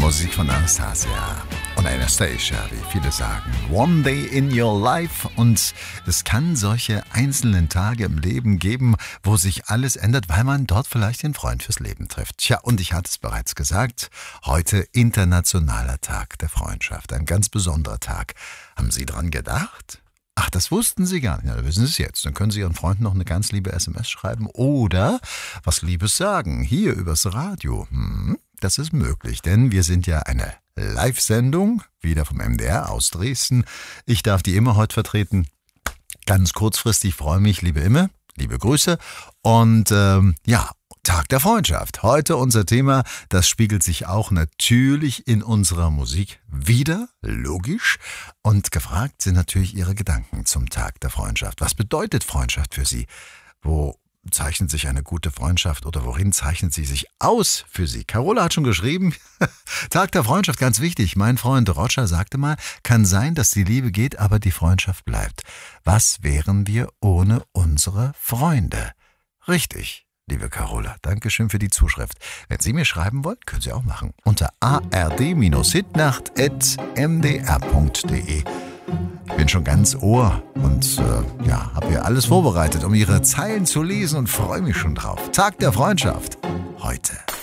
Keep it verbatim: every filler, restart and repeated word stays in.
Musik von Anastasia und Anastasia, wie viele sagen. One Day in Your Life. Und es kann solche einzelnen Tage im Leben geben, wo sich alles ändert, weil man dort vielleicht den Freund fürs Leben trifft. Tja, und ich hatte es bereits gesagt, heute Internationaler Tag der Freundschaft. Ein ganz besonderer Tag. Haben Sie dran gedacht? Ach, das wussten Sie gar nicht. Ja, dann wissen Sie es jetzt. Dann können Sie Ihren Freunden noch eine ganz liebe S M S schreiben oder was Liebes sagen, hier übers Radio. Hm, das ist möglich, denn wir sind ja eine Live-Sendung, wieder vom M D R aus Dresden. Ich darf die Imme heute vertreten. Ganz kurzfristig, freue mich, liebe Imme, liebe Grüße. Und ähm, ja, Tag der Freundschaft. Heute unser Thema, das spiegelt sich auch natürlich in unserer Musik wieder, logisch. Und gefragt sind natürlich Ihre Gedanken zum Tag der Freundschaft. Was bedeutet Freundschaft für Sie? Wo zeichnet sich eine gute Freundschaft oder worin zeichnet sie sich aus für Sie? Carola hat schon geschrieben, Tag der Freundschaft, ganz wichtig. Mein Freund Roger sagte mal, kann sein, dass die Liebe geht, aber die Freundschaft bleibt. Was wären wir ohne unsere Freunde? Richtig. Liebe Carola, Dankeschön für die Zuschrift. Wenn Sie mir schreiben wollen, können Sie auch machen. Unter a r d hitnacht at m d r punkt d e. Ich bin schon ganz Ohr und äh, ja, habe hier alles vorbereitet, um Ihre Zeilen zu lesen und freue mich schon drauf. Tag der Freundschaft heute.